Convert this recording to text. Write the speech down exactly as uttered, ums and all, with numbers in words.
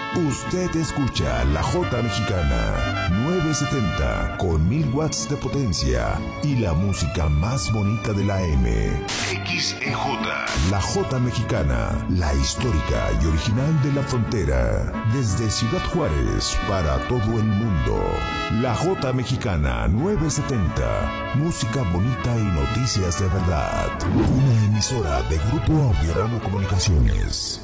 Usted escucha la Jota Mexicana nueve setenta con mil watts de potencia y la música más bonita de la M. X E J. La Jota Mexicana, la histórica y original de la frontera. Desde Ciudad Juárez para todo el mundo. La Jota Mexicana nueve setenta. Música bonita y noticias de verdad. Una emisora de Grupo Audiodrama Comunicaciones.